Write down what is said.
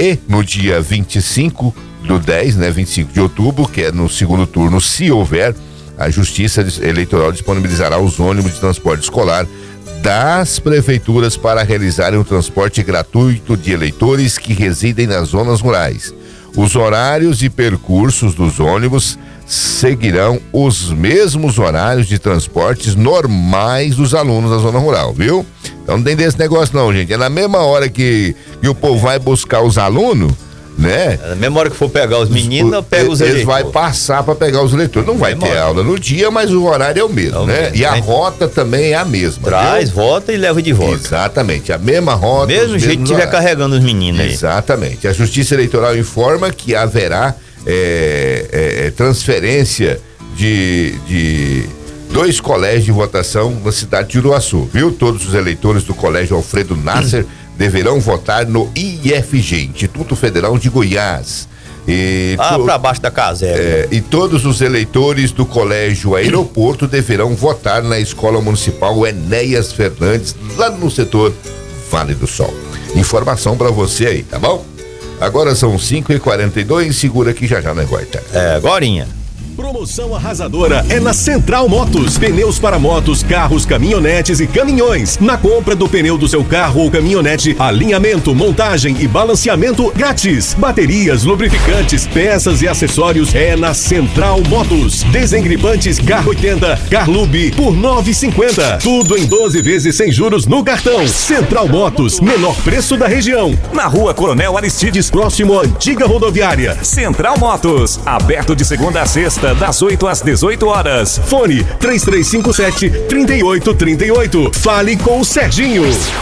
E no dia 25 do 10, né, 25 de outubro, que é no segundo turno, se houver, a Justiça Eleitoral disponibilizará os ônibus de transporte escolar das prefeituras para realizarem o transporte gratuito de eleitores que residem nas zonas rurais. Os horários e percursos dos ônibus seguirão os mesmos horários de transportes normais dos alunos da zona rural, viu? Então não tem desse negócio não, gente. É na mesma hora que o povo vai buscar os alunos, né? Na mesma hora que for pegar os meninos, pega os eleitores. Eles vai passar para pegar os eleitores. Não vai ter aula no dia, mas o horário é o mesmo, né? E a rota também é a mesma. Traz, volta e leva de volta. Exatamente, a mesma rota. Mesmo jeito que estiver carregando os meninos aí. Exatamente. A Justiça Eleitoral informa que haverá transferência de 2 colégios de votação na cidade de Uruaçu, viu? Todos os eleitores do Colégio Alfredo Nasser deverão votar no IFG, Instituto Federal de Goiás. Para baixo da caserna. E todos os eleitores do Colégio Aeroporto deverão votar na Escola Municipal Enéas Fernandes, lá no setor Vale do Sol. Informação para você aí, tá bom? Agora são 5h42, segura que já não é Goita. Agorinha. Promoção arrasadora é na Central Motos. Pneus para motos, carros, caminhonetes e caminhões. Na compra do pneu do seu carro ou caminhonete, alinhamento, montagem e balanceamento grátis. Baterias, lubrificantes, peças e acessórios é na Central Motos. Desengripantes Car 80, Carlube por R$ 9,50. Tudo em 12 vezes sem juros no cartão. Central Motos, menor preço da região. Na Rua Coronel Aristides, próximo à antiga rodoviária. Central Motos, aberto de segunda a sexta, das 8 às 18 horas. Fone 3357-3838. Fale com o Serginho.